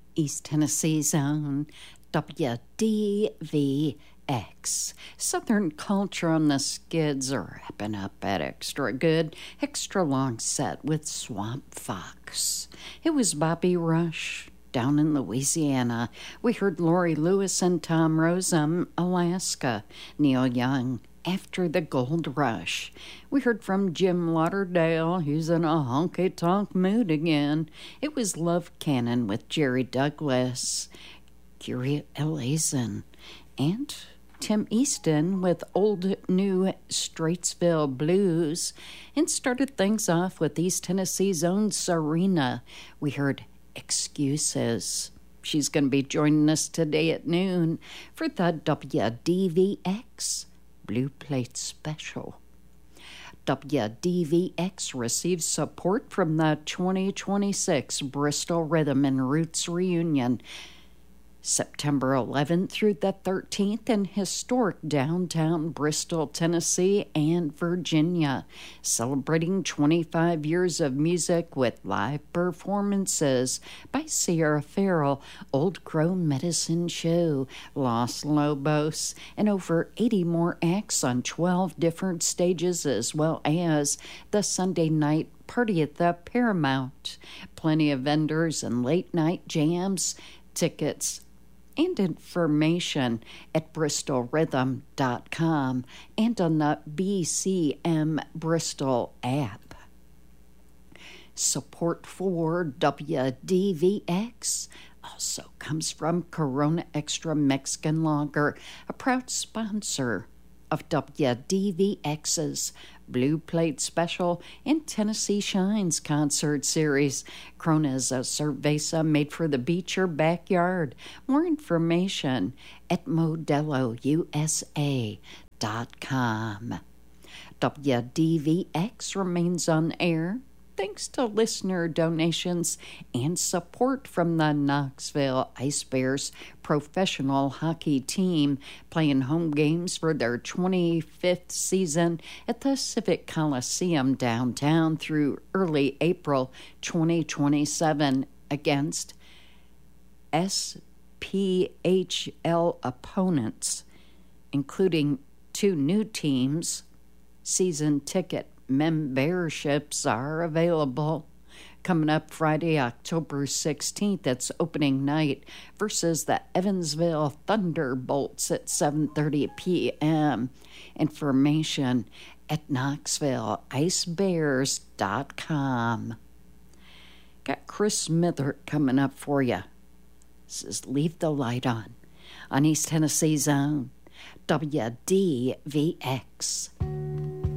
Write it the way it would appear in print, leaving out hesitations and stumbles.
East Tennessee's own WDVX. Southern culture on the skids are wrapping up at extra good, extra long set with Swamp Fox. It was Bobby Rush. Down in Louisiana, we heard Lori Lewis and Tom Rozum, Alaska. Neil Young, After the Gold Rush. We heard from Jim Lauderdale, he's in a honky-tonk mood again. It was Love Cannon with Jerry Douglas, Kyrie Eleison, and Tim Easton with Old New Straitsville Blues, and started things off with East Tennessee's own Serena. We heard Excuses. She's going to be joining us today at noon for the WDVX Blue Plate Special. WDVX receives support from the 2026 Bristol Rhythm and Roots Reunion, September 11th through the 13th in historic downtown Bristol, Tennessee and Virginia, celebrating 25 years of music with live performances by Sierra Farrell, Old Crow Medicine Show, Los Lobos, and over 80 more acts on 12 different stages, as well as the Sunday night party at the Paramount. Plenty of vendors and late night jams, tickets, and information at bristolrhythm.com and on the BCM Bristol app. Support for WDVX also comes from Corona Extra Mexican Lager, a proud sponsor of WDVX's Blue Plate Special and Tennessee Shines concert series. Corona is a cerveza made for the beach or backyard. More information at modelousa.com. WDVX remains on air thanks to listener donations and support from the Knoxville Ice Bears professional hockey team, playing home games for their 25th season at the Civic Coliseum downtown through early April 2027 against SPHL opponents, including 2 new teams. Season ticket memberships are available. Coming up Friday, October 16th, it's opening night versus the Evansville Thunderbolts at 7:30 p.m. Information at KnoxvilleIceBears.com. Got Chris Smithert coming up for you. This is Leave the Light On East Tennessee's own WDVX.